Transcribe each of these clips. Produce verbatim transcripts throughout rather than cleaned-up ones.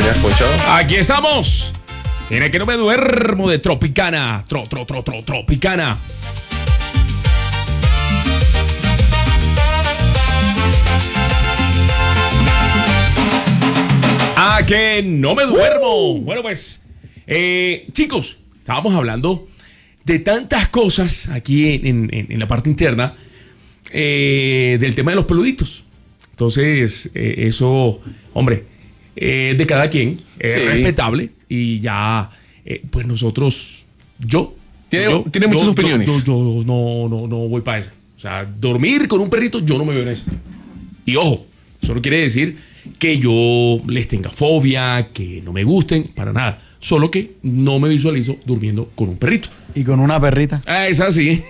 ¿Ya escuchó? Aquí estamos. En el que no me duermo de Tropicana. Tro, tro, tro, tro, Tropicana. A que no me duermo. Bueno, pues, eh, chicos, estábamos hablando de tantas cosas aquí en, en, en la parte interna eh, del tema de los peluditos. Entonces, eh, eso, hombre, eh, de cada quien, es Sí. respetable y ya, eh, pues nosotros, yo... Tiene, yo, tiene muchas yo, opiniones. Yo, yo, yo no, no, no voy para eso. O sea, dormir con un perrito, yo no me veo en eso. Y ojo, eso no quiere decir que yo les tenga fobia, que no me gusten, para nada. Solo que no me visualizo durmiendo con un perrito. Y con una perrita. Ah, es así.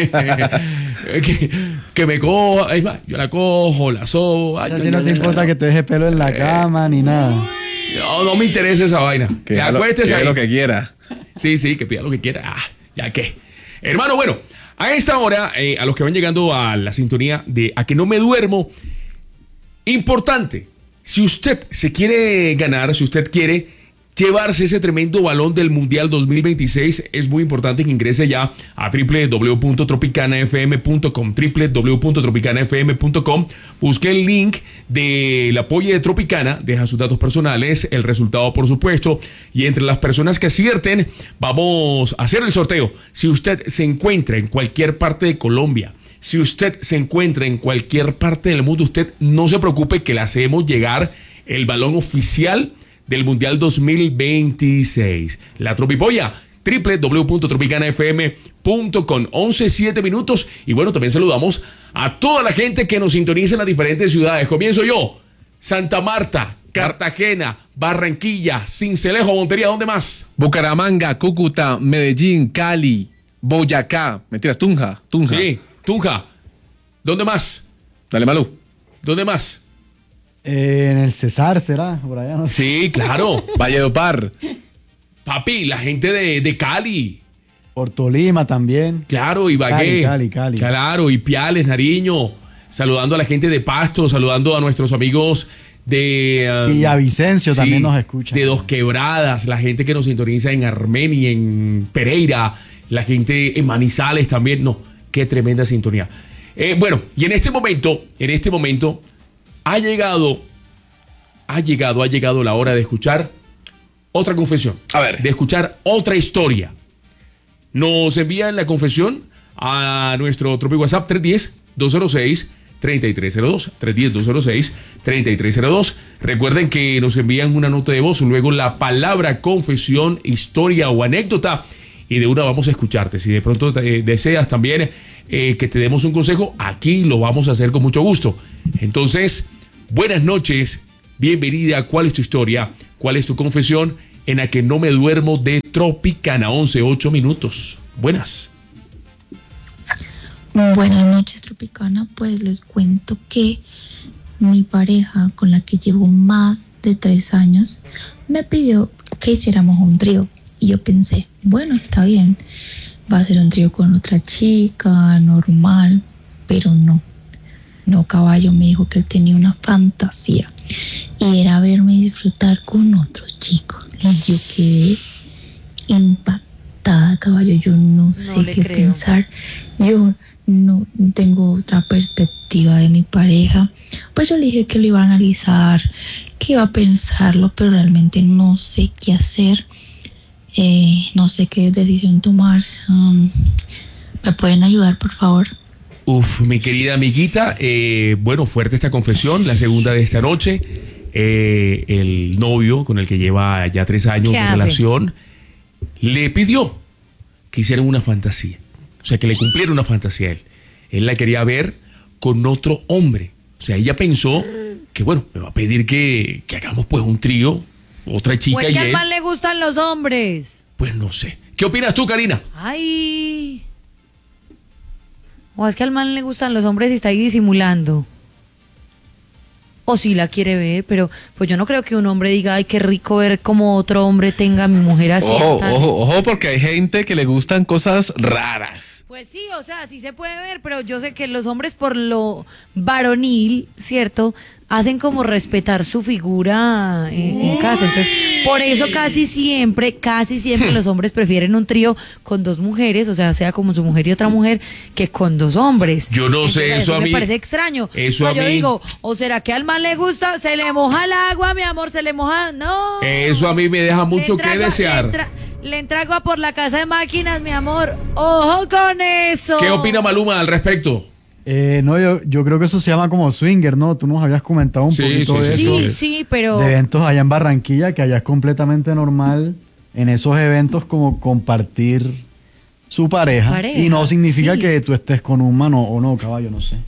que, que me coja, es más, yo la cojo, la sobo. Ay, Así ay, no ay, te ay, importa ay. que te deje pelo en la cama ni nada. No, no me interesa esa vaina. Que Ya, haga lo, acuéstese que haga ahí. lo que quiera. Sí, sí, que pida lo que quiera. Ah, ya que. Hermano, bueno, a esta hora, eh, a los que van llegando a la sintonía de A que no me duermo, importante, si usted se quiere ganar, si usted quiere llevarse ese tremendo balón del Mundial dos mil veintiséis, es muy importante que ingrese ya a doble u doble u doble u punto tropicana f m punto com, doble u doble u doble u punto tropicana f m punto com, busque el link del apoyo de Tropicana, deja sus datos personales, el resultado por supuesto, y entre las personas que acierten, vamos a hacer el sorteo. Si usted se encuentra en cualquier parte de Colombia, si usted se encuentra en cualquier parte del mundo, usted no se preocupe que le hacemos llegar el balón oficial del Mundial dos mil veintiséis. La Tropipolla, doble u doble u doble u punto tropicana f m punto com, once, siete minutos. Y bueno, también saludamos a toda la gente que nos sintoniza en las diferentes ciudades. Comienzo yo, Santa Marta, Cartagena, Barranquilla, Sincelejo, Montería, ¿dónde más? Bucaramanga, Cúcuta, Medellín, Cali, Boyacá. Mentiras, Tunja. Tunja. Sí, Tunja. ¿Dónde más? Dale, Malú. ¿Dónde más? Eh, en el Cesar será, por allá no sé. Sí, claro. Valledupar. Papi, la gente de, de Cali. Por Tolima también. Claro, Ibagué. Cali, Cali, Cali. Claro, y Piales, Nariño. Saludando a la gente de Pasto, saludando a nuestros amigos de... Um, Villavicencio sí, también nos escucha. De Dos Quebradas, la gente que nos sintoniza en Armenia, en Pereira, la gente en Manizales también. No, qué tremenda sintonía. Eh, bueno, y en este momento, en este momento, ha llegado, ha llegado, ha llegado la hora de escuchar otra confesión. A ver. De escuchar otra historia. Nos envían la confesión a nuestro Tropi WhatsApp tres uno cero, dos cero seis, tres tres cero dos. tres uno cero, dos cero seis, tres tres cero dos. Recuerden que nos envían una nota de voz, luego la palabra confesión, historia o anécdota, y de una vamos a escucharte. Si de pronto te, deseas también eh, que te demos un consejo, aquí lo vamos a hacer con mucho gusto. Entonces, buenas noches, bienvenida. ¿Cuál es tu historia? ¿Cuál es tu confesión? En la que no me duermo de Tropicana, once, ocho minutos. Buenas. Buenas noches, Tropicana. Pues les cuento que mi pareja, con la que llevo más de tres años, me pidió que hiciéramos un trío. Y yo pensé, bueno, está bien, va a ser un trío con otra chica, normal, pero no. No, caballo, me dijo que él tenía una fantasía y era verme disfrutar con otro chico. Y yo quedé impactada, caballo. Yo no sé le qué creo. pensar. Yo no tengo otra perspectiva de mi pareja. Pues yo le dije que lo iba a analizar, que iba a pensarlo, pero realmente no sé qué hacer. Eh, no sé qué decisión tomar. Um, ¿Me pueden ayudar, por favor? Uf, mi querida amiguita, eh, bueno, fuerte esta confesión, la segunda de esta noche. Eh, el novio con el que lleva ya tres años ¿Qué de hace? relación le pidió que hicieran una fantasía. O sea, que le cumpliera una fantasía a él. Él la quería ver con otro hombre. O sea, ella pensó que, bueno, me va a pedir que, que hagamos pues un trío, otra chica Pues y que al él. man le gustan los hombres. Pues no sé. ¿Qué opinas tú, Karina? Ay. O es que al man le gustan los hombres y está ahí disimulando. O si la quiere ver, pero pues yo no creo que un hombre diga, ay, qué rico ver cómo otro hombre tenga a mi mujer así. Ojo, tales. ojo, ojo, porque hay gente que le gustan cosas raras. Pues sí, o sea, sí se puede ver, pero yo sé que los hombres por lo varonil, ¿cierto? hacen como respetar su figura en, en casa. Entonces, por eso casi siempre, casi siempre los hombres prefieren un trío con dos mujeres, o sea, sea como su mujer y otra mujer, que con dos hombres. Yo no sé, Entonces, eso a me mí- parece extraño. eso O sea, a yo mí- digo, ¿o será que al man le gusta? Se le moja el agua, mi amor, se le moja. No. Eso a mí me deja mucho Le que entra agua- desear. Le entra, le entra agua por la casa de máquinas, mi amor. Ojo con eso. ¿Qué opina Maluma al respecto? Eh, no, yo, yo creo que eso se llama como swinger, ¿no? Tú nos habías comentado un Sí, poquito sí, de sí, eso. Sí, sí, pero... De eventos allá en Barranquilla, que allá es completamente normal en esos eventos como compartir su pareja. Pareja, y no significa sí. que tú estés con un mano o no, caballo, no sé.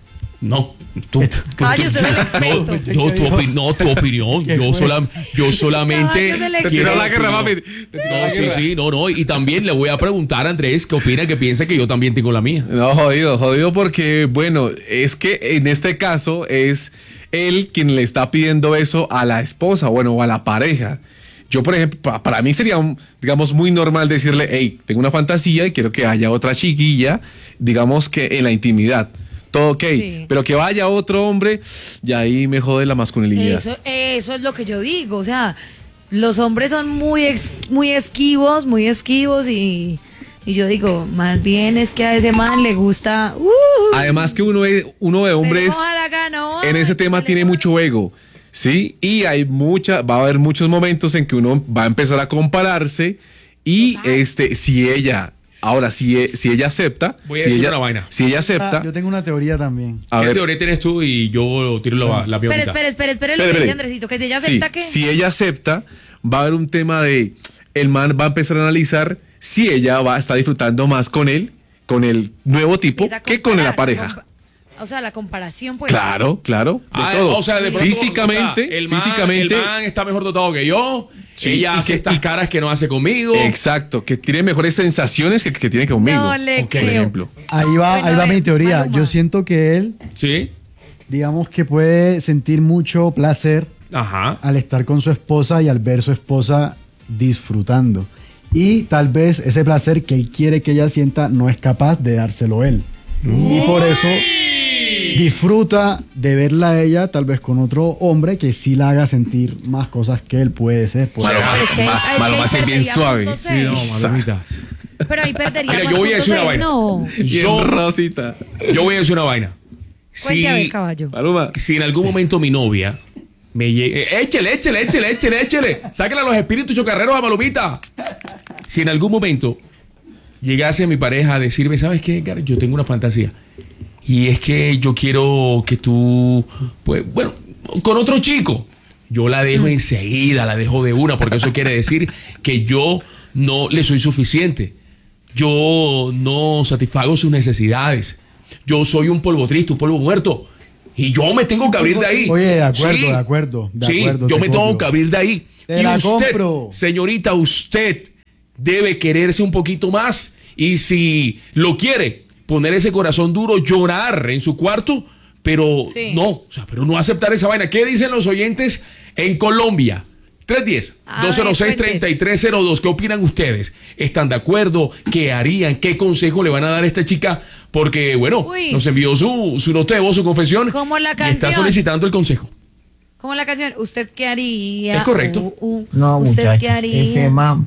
No, tú. Caballo, usted es el experto. No, yo, tu, opi- no, tu opinión. ¿Qué Yo, fue? sola- yo solamente. Caballo es el Te quiero tiró la guerra, opinión. papi. Te tiró No, la sí, guerra. sí, no, no. Y también le voy a preguntar a Andrés qué opina, que piensa que yo también tengo la mía. No, jodido, jodido porque, bueno, es que en este caso es él quien le está pidiendo eso a la esposa, bueno, o a la pareja. Yo, por ejemplo, pa- para mí sería, un, digamos, muy normal decirle, hey, tengo una fantasía y quiero que haya otra chiquilla, digamos que en la intimidad. Todo ok, Sí. pero que vaya otro hombre, y ahí me jode la masculinidad. Eso, eso es lo que yo digo, o sea, los hombres son muy ex- muy esquivos, muy esquivos y, y yo digo, más bien es que a ese man le gusta... Uh, Además que uno, es- uno de se le hombres moja la gana, en ese tema se le tiene moja- mucho ego, ¿sí? Y hay mucha, va a haber muchos momentos en que uno va a empezar a compararse y Total. este, si ella, ahora, si, e- si ella acepta, Voy a si decir ella, una vaina. si ella Ah, acepta, yo tengo una teoría también. a ¿Qué ver, teoría tienes tú? Y yo tiro la, la Espera, pregunta. espera, espera, espera lo Espere, que dice espere. Andresito, que si ella sí, acepta que... si ella acepta, va a haber un tema de, el man va a empezar a analizar si ella va a estar disfrutando más con él, con el nuevo tipo, empieza a que con la comparar, pareja. compa- O sea, la comparación, pues... Claro, claro. de Ah, todo. o sea, de pronto, físicamente, o sea, el man, físicamente. el man está mejor dotado que yo. Sí, ella y hace que- estas y- caras que no hace conmigo. Exacto, que tiene mejores sensaciones que, que tiene conmigo. No le por creo. ejemplo. Ahí va, Bueno, ahí a va ver, mi teoría. Maluma. Yo siento que él, Sí. digamos que puede sentir mucho placer Ajá. al estar con su esposa y al ver su esposa disfrutando. Y tal vez ese placer que él quiere que ella sienta no es capaz de dárselo él. Y por eso disfruta de verla a ella tal vez con otro hombre que sí la haga sentir más cosas que él puede ser. Pues. Maluma, pero es que ahí- ma- es que Maluma ahí sí es bien perdería suave. punto Sí, seis. no, No, Malumita. Pero ahí perdería Mira, más yo voy a puntos decir una seis, vaina. No. Bien Yo- rosita. Yo voy a decir una vaina. Cuente a ver, Si, caballo. Maluma. si en algún momento mi novia me llegue. eh, échele, échele, échele, échele, échele. Sáquenle a los espíritus chocarreros a Malumita. Si en algún momento llegase mi pareja a decirme, ¿sabes qué, Edgar? Yo tengo una fantasía. Y es que yo quiero que tú, pues, bueno, con otro chico. Yo la dejo enseguida, la dejo de una, porque eso quiere decir que yo no le soy suficiente. Yo no satisfago sus necesidades. Yo soy un polvo triste, un polvo muerto. Y yo me tengo que abrir de ahí. Oye, de acuerdo, Sí. de acuerdo, de sí, acuerdo, yo te me tengo compro. que abrir de ahí. Te y la usted, compro. señorita, usted debe quererse un poquito más. Y si lo quiere, poner ese corazón duro, llorar en su cuarto, pero Sí. no, o sea, pero no aceptar esa vaina. ¿Qué dicen los oyentes en Colombia? tres uno cero, A dos cero seis, ver, tres tres cero dos. ¿Qué opinan ustedes? ¿Están de acuerdo? ¿Qué harían? ¿Qué consejo le van a dar a esta chica? Porque, bueno, Uy. nos envió su, su nota de voz, su confesión. Como la Y está canción. solicitando el consejo. Como la canción, ¿usted qué haría? Es correcto. Uh, uh, No, ¿usted muchachos, qué haría? ese man